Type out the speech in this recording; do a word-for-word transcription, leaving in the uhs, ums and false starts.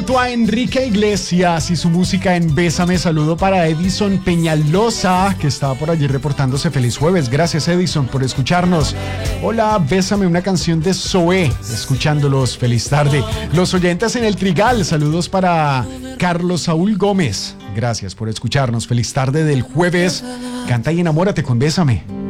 junto a Enrique Iglesias y su música en Bésame. Saludo para Edison Peñalosa, que estaba por allí reportándose. Feliz jueves. Gracias, Edison, por escucharnos. Hola, Bésame, una canción de Zoé. Escuchándolos. Feliz tarde. Los oyentes en el Trigal. Saludos para Carlos Saúl Gómez. Gracias por escucharnos. Feliz tarde del jueves. Canta y enamórate con Bésame.